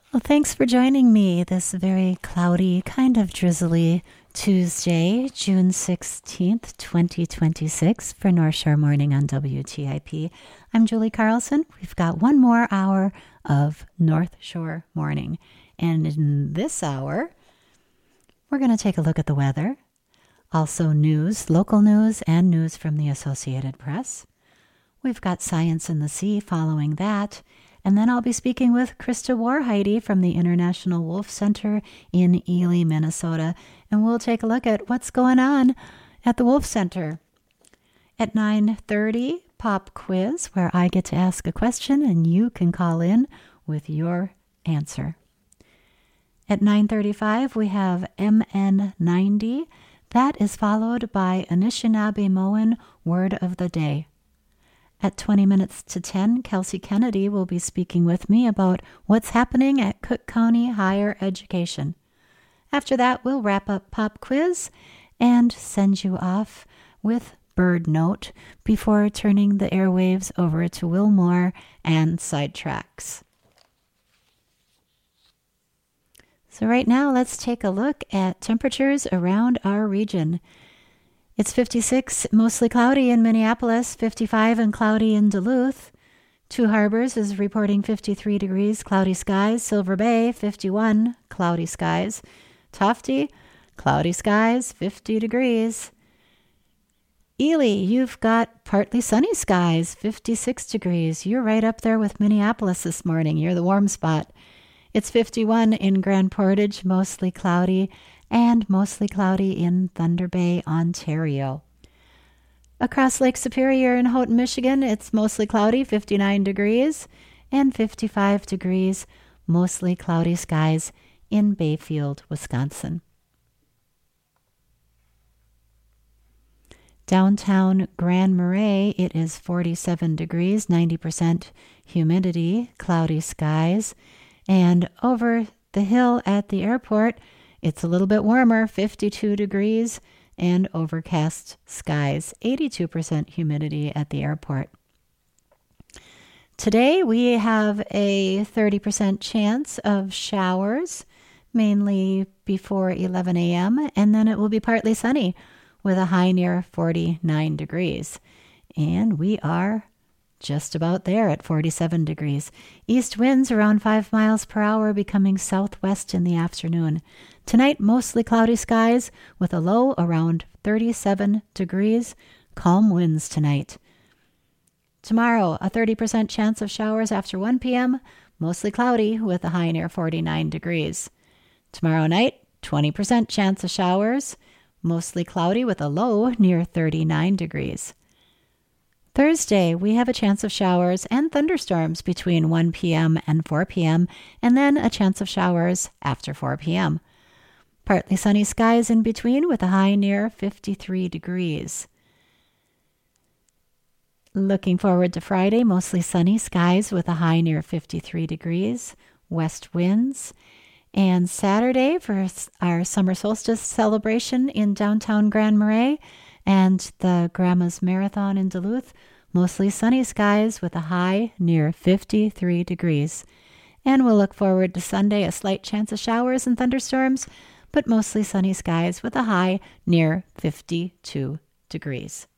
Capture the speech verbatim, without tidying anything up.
Well, thanks for joining me this very cloudy, kind of drizzly Tuesday, June sixteenth, twenty twenty-six for North Shore Morning on W T I P. I'm Julie Carlson. We've got one more hour of North Shore Morning. And in this hour, we're going to take a look at the weather, also news, local news, and news from the Associated Press. We've got Science in the Sea following that. And then I'll be speaking with Krista Warheide from the International Wolf Center in Ely, Minnesota. And we'll take a look at what's going on at the Wolf Center. At nine thirty, Pop Quiz, where I get to ask a question and you can call in with your answer. At nine thirty-five, we have M N ninety. That is followed by Anishinaabe-Moan Word of the Day. At twenty minutes to ten, Kelsey Kennedy will be speaking with me about what's happening at Cook County Higher Education. After that, we'll wrap up Pop Quiz and send you off with Bird Note before turning the airwaves over to Wilmore and Sidetracks. So right now, let's take a look at temperatures around our region. It's fifty-six, mostly cloudy in Minneapolis, fifty-five and cloudy in Duluth. Two Harbors is reporting fifty-three degrees, cloudy skies. Silver Bay, fifty-one, cloudy skies. Tofty, cloudy skies, fifty degrees. Ely, you've got partly sunny skies, fifty-six degrees. You're right up there with Minneapolis this morning. You're the warm spot. It's fifty-one in Grand Portage, mostly cloudy, and mostly cloudy in Thunder Bay, Ontario. Across Lake Superior in Houghton, Michigan, it's mostly cloudy, fifty-nine degrees, and fifty-five degrees, mostly cloudy skies in Bayfield, Wisconsin. Downtown Grand Marais, it is forty-seven degrees, ninety percent humidity, cloudy skies, and over the hill at the airport, it's a little bit warmer, fifty-two degrees, and overcast skies, eighty-two percent humidity at the airport. Today we have a thirty percent chance of showers, mainly before eleven a.m., and then it will be partly sunny with a high near forty-nine degrees. And we are just about there at forty-seven degrees. East winds around five miles per hour, becoming southwest in the afternoon. Tonight, mostly cloudy skies with a low around thirty-seven degrees. Calm winds tonight. Tomorrow, a thirty percent chance of showers after one p.m., mostly cloudy with a high near forty-nine degrees. Tomorrow night, twenty percent chance of showers, mostly cloudy with a low near thirty-nine degrees. Thursday, we have a chance of showers and thunderstorms between one p.m. and four p.m., and then a chance of showers after four p.m. Partly sunny skies in between with a high near fifty-three degrees. Looking forward to Friday, mostly sunny skies with a high near fifty-three degrees, west winds. And Saturday for our summer solstice celebration in downtown Grand Marais and the Grandma's Marathon in Duluth, mostly sunny skies with a high near fifty-three degrees. And we'll look forward to Sunday, a slight chance of showers and thunderstorms, but mostly sunny skies with a high near fifty-two degrees.